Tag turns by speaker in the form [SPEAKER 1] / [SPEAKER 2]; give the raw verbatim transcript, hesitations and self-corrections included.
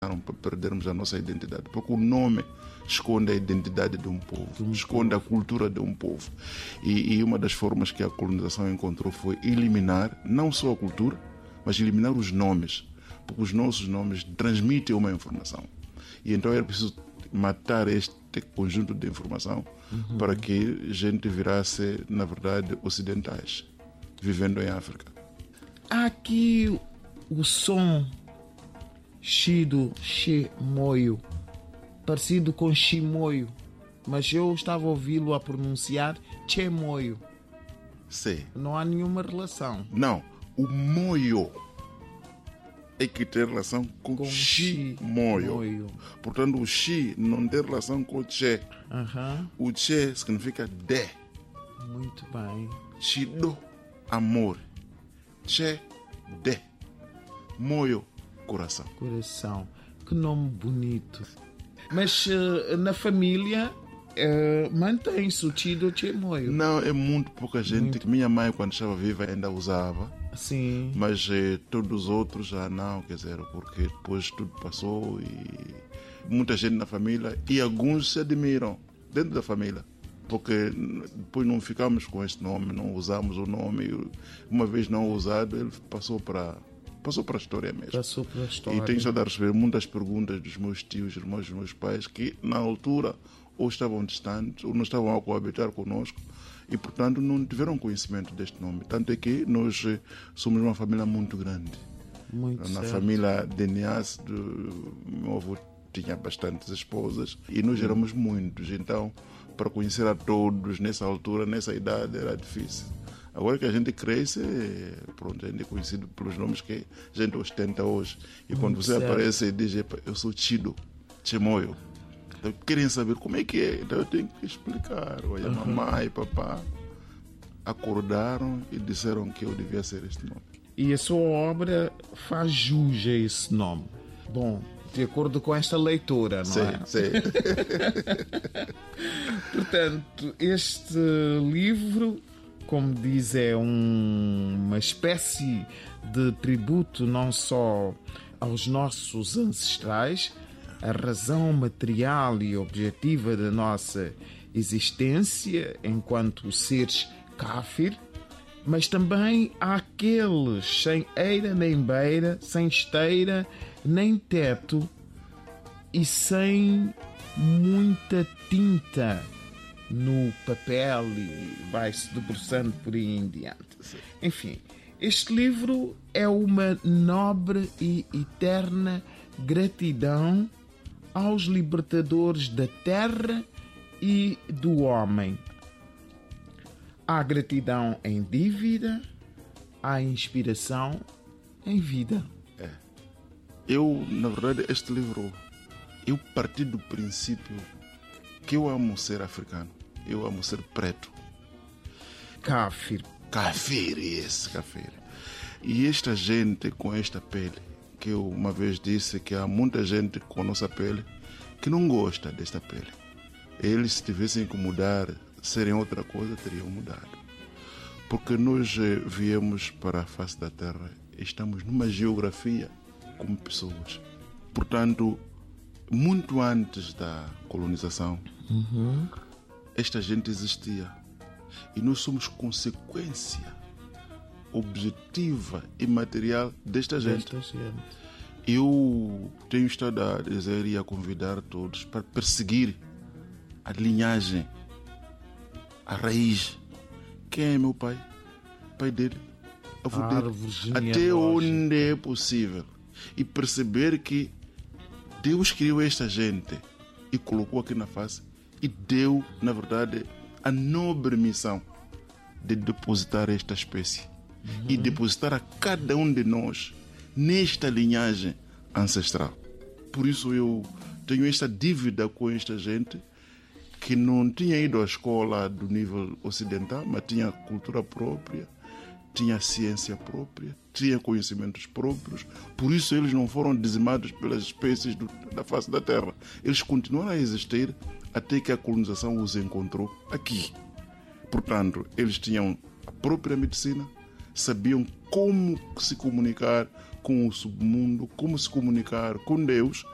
[SPEAKER 1] para perdermos a nossa identidade, porque o nome esconde a identidade de um povo, um esconde povo. a cultura de um povo. E, e uma das formas que a colonização encontrou foi eliminar não só a cultura, mas eliminar os nomes, porque os nossos nomes transmitem uma informação. E então era preciso matar este conjunto de informação uhum. para que a gente virasse, na verdade, ocidentais, vivendo em África.
[SPEAKER 2] Há aqui o som Chido, Chimoio, parecido com Chimoio, mas eu estava a ouvi-lo a pronunciar Chemoio.
[SPEAKER 1] Sim.
[SPEAKER 2] Não há nenhuma relação.
[SPEAKER 1] Não, o moio é que tem relação com, com Chimoio. Portanto, o Chi não tem relação com o Che.
[SPEAKER 2] Uhum.
[SPEAKER 1] O Che significa de.
[SPEAKER 2] Muito bem.
[SPEAKER 1] Chido, amor. Che, de. Moio, coração.
[SPEAKER 2] Coração. Que nome bonito. Mas uh, na família uh, mantém-se o Chido Chemoio.
[SPEAKER 1] Não, é muito pouca gente. Muito. Minha mãe, quando estava viva, ainda usava.
[SPEAKER 2] Sim.
[SPEAKER 1] Mas eh, todos os outros já não, quer dizer, porque depois tudo passou e muita gente na família e alguns se admiram dentro da família. Porque depois não ficamos com este nome, não usamos o nome. Uma vez não usado, ele passou para... Passou para a história mesmo.
[SPEAKER 2] Passou para a história.
[SPEAKER 1] E tenho estado a receber muitas perguntas dos meus tios, irmãos, dos meus pais, que na altura ou estavam distantes ou não estavam a coabitar conosco e, portanto, não tiveram conhecimento deste nome. Tanto é que nós somos uma família muito grande.
[SPEAKER 2] Muito
[SPEAKER 1] Na
[SPEAKER 2] certo.
[SPEAKER 1] família de Nias, meu avô tinha bastantes esposas e nós éramos muitos. Então, para conhecer a todos nessa altura, nessa idade, era difícil. Agora que a gente cresce, pronto, a gente é conhecido pelos nomes que a gente ostenta hoje. E
[SPEAKER 2] Muito
[SPEAKER 1] quando você
[SPEAKER 2] certo.
[SPEAKER 1] aparece e diz, eu sou Chido, Chemoio. Então, querem saber como é que é. Então eu tenho que explicar. Olha, uhum. mamãe e papá acordaram e disseram que eu devia ser este nome.
[SPEAKER 2] E a sua obra faz jus a esse nome. Bom, de acordo com esta leitura, não
[SPEAKER 1] sim,
[SPEAKER 2] é?
[SPEAKER 1] Sim.
[SPEAKER 2] Portanto, este livro, como diz, é um, uma espécie de tributo não só aos nossos ancestrais, a razão material e objetiva da nossa existência enquanto seres Kafir, mas também àqueles sem eira nem beira, sem esteira nem teto e sem muita tinta no papel e vai-se debruçando por aí em diante.
[SPEAKER 1] Sim.
[SPEAKER 2] Enfim, este livro é uma nobre e eterna gratidão aos libertadores da terra e do homem. Há gratidão em dívida, há inspiração em vida.
[SPEAKER 1] É. Eu, na verdade, este livro, eu parti do princípio que eu amo ser africano, eu amo ser preto.
[SPEAKER 2] Kafir.
[SPEAKER 1] Kafir, esse Kafir. E esta gente com esta pele, que eu uma vez disse que há muita gente com a nossa pele que não gosta desta pele. Eles, se tivessem que mudar, serem outra coisa, teriam mudado. Porque nós viemos para a face da terra e estamos numa geografia como pessoas. Portanto, muito antes da colonização,
[SPEAKER 2] uhum.
[SPEAKER 1] esta gente existia. E nós somos consequência objetiva e material desta gente.
[SPEAKER 2] Desta gente.
[SPEAKER 1] Eu tenho estado a dizer e a convidar todos para perseguir a linhagem, a raiz. Quem é meu pai? Pai dele, avô dele. Até onde é possível. E perceber que Deus criou esta gente e colocou aqui na face e deu, na verdade, a nobre missão de depositar esta espécie. Uhum. E depositar a cada um de nós nesta linhagem ancestral. Por isso eu tenho esta dívida com esta gente que não tinha ido à escola do nível ocidental, mas tinha cultura própria, tinha ciência própria, tinha conhecimentos próprios. Por isso eles não foram dizimados pelas espécies do, da face da terra. Eles continuaram a existir até que a colonização os encontrou aqui. Portanto, eles tinham a própria medicina, sabiam como se comunicar com o submundo, como se comunicar com Deus,